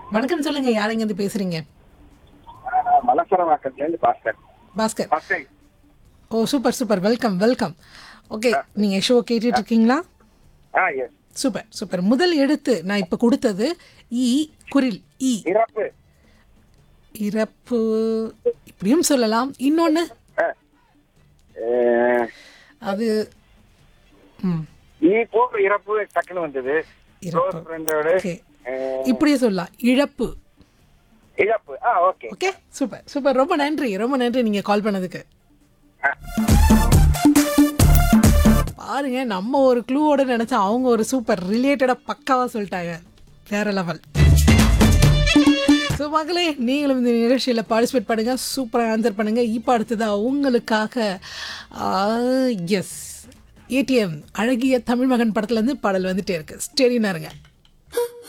வணக்கம் சொல்லுங்க, யார் எங்க இருந்து பேசுறீங்க? மலசரவாக்கத்துலேருந்து பாஸ்கர். பாஸ்கர். பாஸ்கர். ஓ super super, welcome welcome. Okay, நீங்க ஷோ கேட்டுட்டு இருக்கீங்களா? எஸ். Super super. முதல் எழுத்து நான் இப்ப கொடுத்தது ஈ, குரில் ஈ. இறப்பு. இறப்பு இப்படியும் சொல்லலாம். இன்னொன்னு அஹ், அது இப்போ இறப்பு டக்குன்னு வந்தது. இறப்பு. Close friend ஓட, ஓகே, இப்படியே சொல்லலாம் இழப்பு. இழப்பு. ஓகே. ஓகே சூப்பர் சூப்பர், ரொம்ப நன்றி ரொம்ப நன்றி நீங்க கால் பண்ணதுக்கு. பாருங்க, நம்ம ஒரு க்ளூவோட நினைச்சா அவங்க ஒரு சூப்பர் ரிலேட்டடா பக்காவா சொல்லிட்டாங்க. வேற லெவல். ஸோ மகளே, நீங்களும் இந்த நிகழ்ச்சியில் பார்ட்டிசிபேட் பண்ணுங்க, சூப்பராக ஆன்சர் பண்ணுங்க. இப்போ அடுத்ததாக உங்களுக்காக எஸ், ஏடிஎம் அழகிய தமிழ் மகன் படத்துலேருந்து பாடல் வந்துட்டே இருக்கு. ஸ்டெரினா இருங்க.